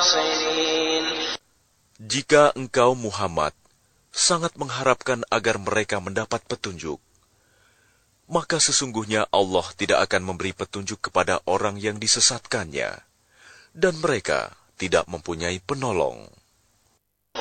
الناصرين. Jika engkau Muhammad sangat mengharapkan agar mereka mendapat petunjuk, maka sesungguhnya Allah tidak akan memberi petunjuk kepada orang yang disesatkannya, dan mereka tidak mempunyai penolong.